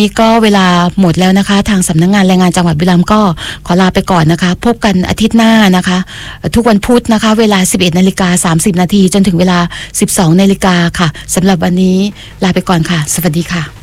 นี่ก็เวลาหมดแล้วนะคะทางสำนักงานแรงงานจังหวัดบุรีรัมย์ก็ขอลาไปก่อนนะคะพบกันอาทิตย์หน้านะคะทุกวันพุธนะคะเวลา 11:30 น.จนถึงเวลา 12:00 น.ค่ะสำหรับวันนี้ลาไปก่อนค่ะสวัสดีค่ะ